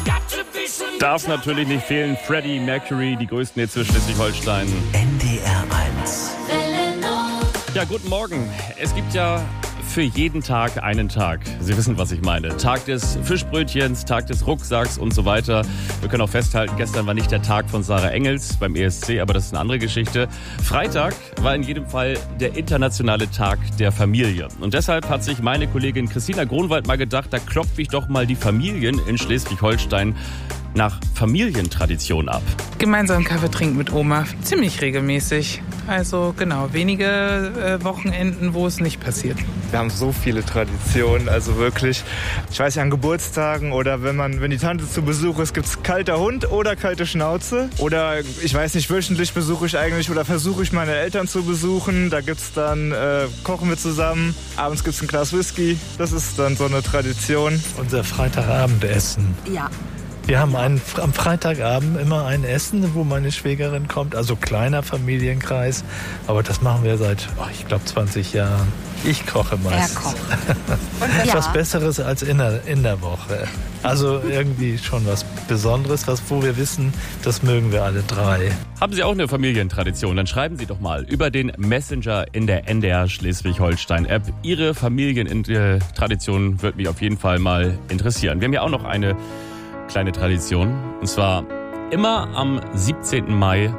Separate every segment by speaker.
Speaker 1: Darf natürlich nicht fehlen. Freddie Mercury, die größten Hits für Schleswig-Holstein.
Speaker 2: NDR 1.
Speaker 1: Ja, guten Morgen. Es gibt ja für jeden Tag einen Tag. Sie wissen, was ich meine. Tag des Fischbrötchens, Tag des Rucksacks und so weiter. Wir können auch festhalten, gestern war nicht der Tag von Sarah Engels beim ESC, aber das ist eine andere Geschichte. Freitag war in jedem Fall der internationale Tag der Familie. Und deshalb hat sich meine Kollegin Christina Gronwald mal gedacht, da klopfe ich doch mal die Familien in Schleswig-Holstein nach Familientradition ab.
Speaker 3: Gemeinsam Kaffee trinken mit Oma, ziemlich regelmäßig. Also genau, wenige Wochenenden, wo es nicht passiert.
Speaker 4: Wir haben so viele Traditionen, also wirklich. Ich weiß ja, an Geburtstagen oder wenn die Tante zu Besuch ist, gibt's kalter Hund oder kalte Schnauze. Oder ich weiß nicht, wöchentlich besuche ich eigentlich oder versuche ich meine Eltern zu besuchen. Da gibt's dann, kochen wir zusammen. Abends gibt's ein Glas Whisky. Das ist dann so eine Tradition.
Speaker 5: Unser Freitagabendessen.
Speaker 6: Ja.
Speaker 5: Wir haben am Freitagabend immer ein Essen, wo meine Schwägerin kommt, also kleiner Familienkreis. Aber das machen wir seit, ich glaube, 20 Jahren. Ich koche meistens.
Speaker 6: Er kocht.
Speaker 5: Etwas Besseres als in der Woche. Also irgendwie schon was Besonderes, wo wir wissen, das mögen wir alle drei.
Speaker 1: Haben Sie auch eine Familientradition? Dann schreiben Sie doch mal über den Messenger in der NDR Schleswig-Holstein-App. Ihre Familientradition wird mich auf jeden Fall mal interessieren. Wir haben ja auch noch eine kleine Tradition. Und zwar immer am 17. Mai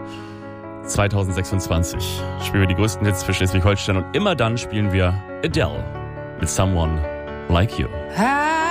Speaker 1: 2026 spielen wir die größten Hits für Schleswig-Holstein und immer dann spielen wir Adele mit Someone Like You.